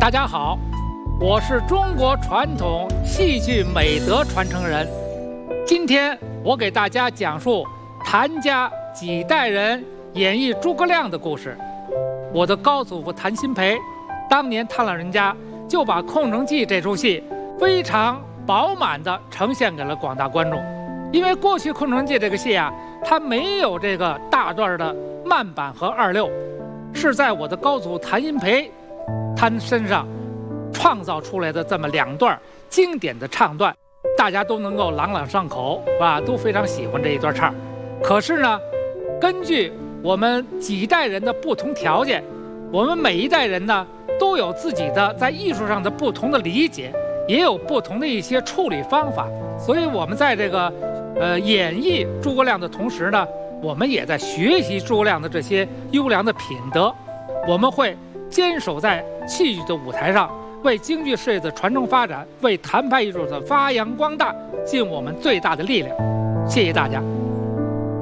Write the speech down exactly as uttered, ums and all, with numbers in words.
大家好，我是中国传统戏剧美德传承人。今天我给大家讲述谭家几代人演绎诸葛亮的故事。我的高祖父谭鑫培，当年他老人家就把《空城计》这出戏非常饱满地呈现给了广大观众。因为过去《空城计》这个戏啊，它没有这个大段的慢板和二六，是在我的高祖谭鑫培他身上创造出来的这么两段经典的唱段，大家都能够朗朗上口，是吧？都非常喜欢这一段唱。可是呢，根据我们几代人的不同条件，我们每一代人呢都有自己的在艺术上的不同的理解，也有不同的一些处理方法。所以我们在这个呃演绎诸葛亮的同时呢，我们也在学习诸葛亮的这些优良的品德。我们会坚守在戏剧的舞台上，为京剧事业的传承发展，为谭派艺术的发扬光大尽我们最大的力量。谢谢大家。